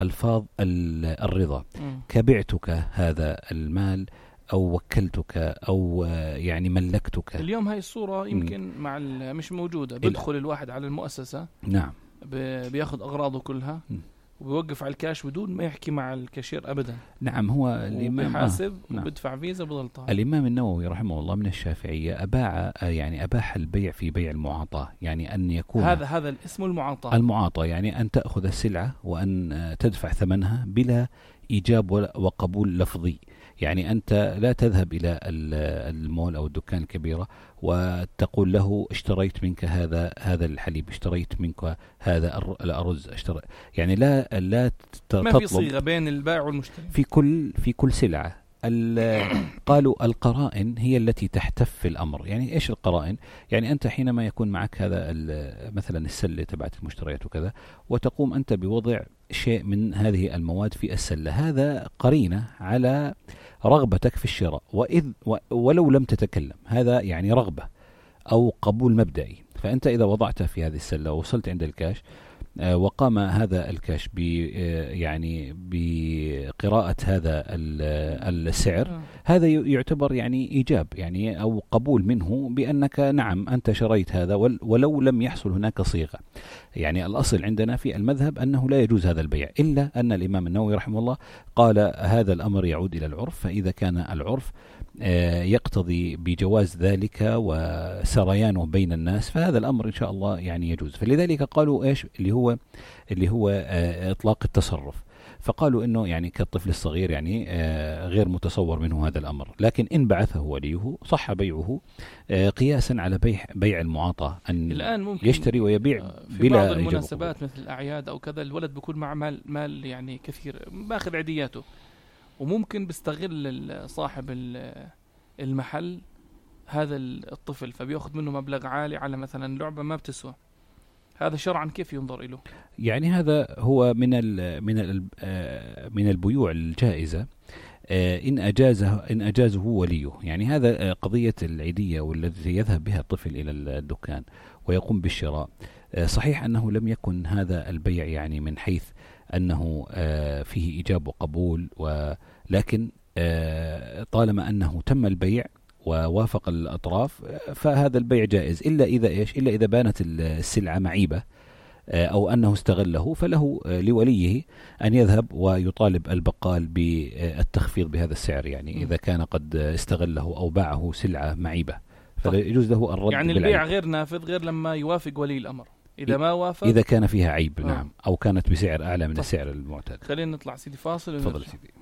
ألفاظ الرضا، كبعتك هذا المال أو وكلتك أو يعني ملكتك. اليوم هاي الصورة يمكن مع مش موجودة. بدخل الواحد على المؤسسة، نعم، بياخذ أغراضه كلها وبيوقف على الكاش بدون ما يحكي مع الكاشير أبدا. نعم، هو الإمام بيحاسب وبدفع فيزا بضل طالع. الإمام النووي رحمه الله من الشافعية أباح البيع في بيع المعاطاة، يعني أن يكون هذا الاسم المعاطاة، يعني أن تأخذ السلعة وأن تدفع ثمنها بلا إيجاب وقبول لفظي. يعني أنت لا تذهب إلى المول أو الدكان الكبيرة وتقول له اشتريت منك هذا الحليب، اشتريت منك هذا الأرز، يعني لا تطلب. ما في صيغة بين البائع والمشتري في كل سلعة. قالوا القرائن هي التي تحتف الأمر. يعني إيش القرائن؟ يعني أنت حينما يكون معك هذا مثلا السلة تبعت المشتريات وكذا، وتقوم أنت بوضع شيء من هذه المواد في السلة، هذا قرينة على رغبتك في الشراء، ولو لم تتكلم، هذا يعني رغبة أو قبول مبدئي. فأنت إذا وضعته في هذه السلة ووصلت عند الكاش، وقام هذا الكاش يعني بقراءة هذا السعر، هذا يعتبر يعني إيجاب يعني أو قبول منه بأنك نعم أنت شريت هذا، ولو لم يحصل هناك صيغة. يعني الأصل عندنا في المذهب أنه لا يجوز هذا البيع، إلا أن الإمام النووي رحمه الله قال هذا الأمر يعود إلى العرف، فإذا كان العرف يقتضي بجواز ذلك وسريانه بين الناس، فهذا الأمر إن شاء الله يعني يجوز. فلذلك قالوا إيش اللي هو إطلاق التصرف، فقالوا إنه يعني كالطفل الصغير، يعني غير متصور منه هذا الأمر، لكن إن بعثه وليه صح بيعه، قياسا على بيع المعاطاة، أن الآن ممكن يشتري ويبيع في بلا بعض المناسبات مثل الأعياد أو كذا، الولد بيكون مع مال يعني كثير، باخذ عيدياته، وممكن بيستغل صاحب المحل هذا الطفل، فبيأخذ منه مبلغ عالي على مثلا لعبة ما بتسوى. هذا شرعا كيف ينظر له؟ يعني هذا هو من البيوع الجائزة إن أجازه وليه. يعني هذا قضية العيدية والتي يذهب بها الطفل إلى الدكان ويقوم بالشراء، صحيح أنه لم يكن هذا البيع يعني من حيث أنه فيه إيجاب وقبول، ولكن طالما أنه تم البيع ووافق الأطراف فهذا البيع جائز، إلا إذا بانت السلعة معيبة أو أنه استغله، فله لوليه أن يذهب ويطالب البقال بالتخفيض بهذا السعر، يعني إذا كان قد استغله أو باعه سلعة معيبة، فيجوز له الرد. يعني البيع غير نافذ غير لما يوافق ولي الأمر، إذا ما وافق، إذا كان فيها عيب نعم، أو كانت بسعر أعلى من السعر المعتاد. خلينا نطلع سيدي فاصل. تفضل سيدي.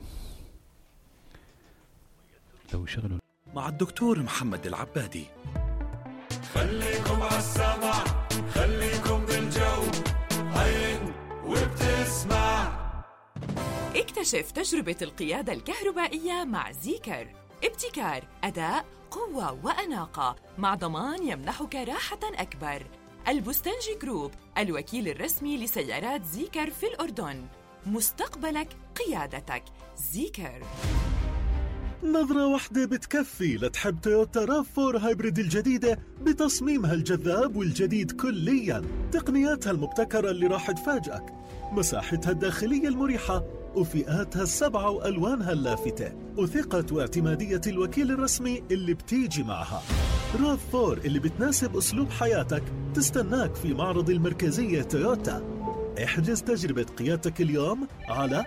لو شغلوا مع الدكتور محمد العبادي. خليكم عالسمع، خليكم بالجو، عين وبتسمع. اكتشف تجربة القيادة الكهربائية مع زيكر. ابتكار، أداء، قوة وأناقة، مع ضمان يمنحك راحة أكبر. البستنجي جروب، الوكيل الرسمي لسيارات زيكر في الأردن. مستقبلك قيادتك. زيكر. نظرة واحدة بتكفي لتحب تويوتا RAV4 هايبريد الجديدة بتصميمها الجذاب والجديد كلياً، تقنياتها المبتكرة اللي راح تفاجئك، مساحتها الداخلية المريحة وفئاتها السبعة وألوانها اللافتة، وثقة واعتمادية الوكيل الرسمي اللي بتيجي معها. RAV4 اللي بتناسب أسلوب حياتك تستناك في معرض المركزية تويوتا. احجز تجربة قيادتك اليوم على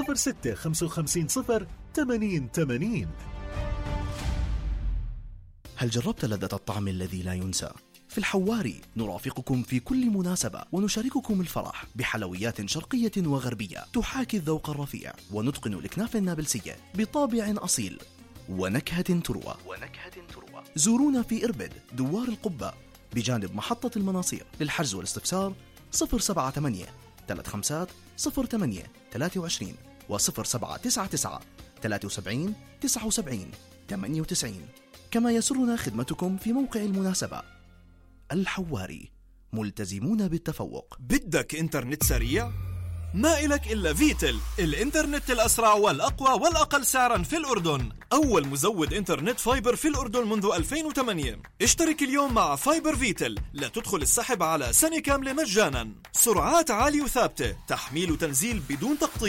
0655088080. هل جربت لذة الطعم الذي لا ينسى؟ في الحواري نرافقكم في كل مناسبة ونشارككم الفرح بحلويات شرقية وغربية تحاكي الذوق الرفيع، ونتقن الأكناف النابلسية بطابع أصيل ونكهة تروى. زورونا في إربد دوار القبة بجانب محطة المناصير. للحجز والاستفسار 078 35 08 23 و0799 73 79 98. كما يسرنا خدمتكم في موقع المناسبة. الحواري، ملتزمون بالتفوق. بدك انترنت سريع؟ ما إلك إلا فيتل، الإنترنت الأسرع والأقوى والأقل سعرا في الأردن. أول مزود إنترنت فايبر في الأردن منذ 2008. اشترك اليوم مع فايبر فيتل لتدخل السحب على سنة كاملة مجانا. سرعات عالية وثابتة، تحميل وتنزيل بدون تقطيع.